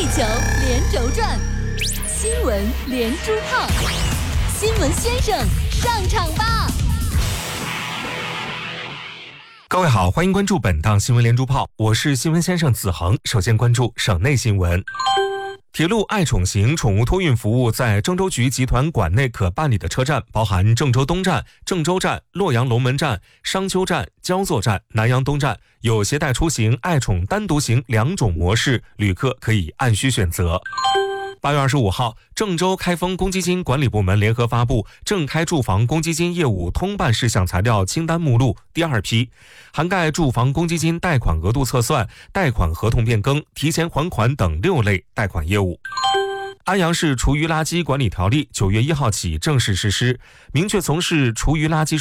地球连轴转，新闻连珠炮，新闻先生上场吧！ 各位好，欢迎关注本档新闻连珠炮，我是新闻先生子恒。首先关注省内新闻。铁路爱宠行宠物托运服务在郑州局集团管内可办理的车站包含郑州东站、郑州站、洛阳龙门站、商丘站、焦作站、南阳东站，有携带出行、爱宠单独行两种模式，旅客可以按需选择。8月25号，郑州开封公积金管理部门联合发布郑开住房公积金业务通办事项材料清单目录第2批，涵盖住房公积金贷款额度测算、贷款合同变更、提前还款等6类贷款业务。安阳市厨余垃圾管理条例9月1号起正式实施，明确从事厨余垃圾